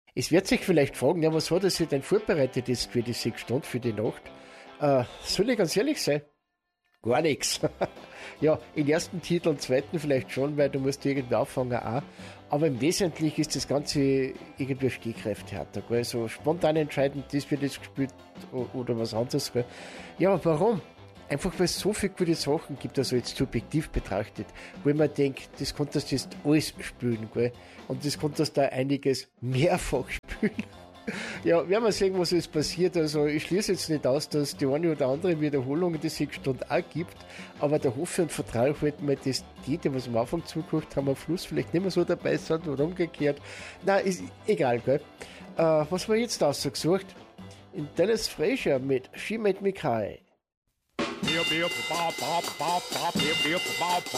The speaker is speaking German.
Es wird sich vielleicht fragen, ja, was hat er sich denn vorbereitet jetzt für die 6 Stunden, für die Nacht? Soll ich ganz ehrlich sein? Gar nichts. Ja, im ersten Titel und zweiten vielleicht schon, weil du musst irgendwie auffangen auch. Aber im Wesentlichen ist das Ganze irgendwie ein Stehgreiftheater. Gell? Also spontan entscheiden, das wird jetzt gespielt oder was anderes. Gell? Ja, aber warum? Einfach weil es so viele gute Sachen gibt, also jetzt subjektiv betrachtet, wo man denkt, das konntest du jetzt alles spielen, gell? Und das konntest du da einiges mehrfach spielen. Ja, werden wir sehen, was jetzt passiert. Also ich schließe jetzt nicht aus, dass die eine oder andere Wiederholung in die 6 Stunden auch gibt, aber da hoffe und vertraue ich halt mal, dass die was am Anfang zugeguckt haben, am Schluss vielleicht nicht mehr so dabei sind oder umgekehrt. Nein, ist egal, gell. Was haben wir jetzt ausgesucht? In Dennis Fraser mit She Made Me Cry.